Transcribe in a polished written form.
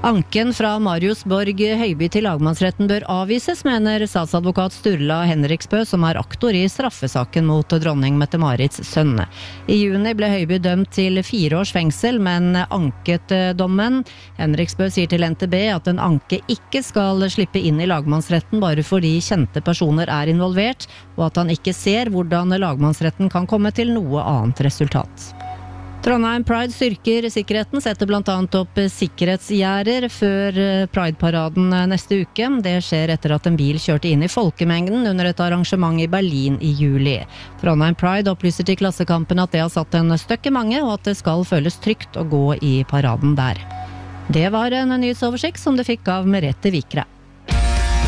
Anken fra Marius Borg Høiby til lagmannsretten bør avvises, mener statsadvokat Sturla Henriksbø, som er aktor i straffesaken mot dronning Mette-Marits sønn. I juni ble Høiby dømt til 4 års fengsel, men anket dommen. Henriksbø sier til NTB at en anke ikke skal slippe inn i lagmannsretten bare fordi kjente personer er involvert, og at han ikke ser hvordan lagmannsretten kan komme til noe annet resultat. Trondheim Pride styrker sikkerheten, setter blant annet opp sikkerhetsgjerder før Pride-paraden neste uke. Det skjer etter at en bil kjørte inn i folkemengden under et arrangement i Berlin i juli. Trondheim Pride opplyser til Klassekampen at det har satt en støkk i mange, og at det skal føles trygt å gå i paraden der. Det var en nyhetsoversikt som du fikk av Merete Vikre.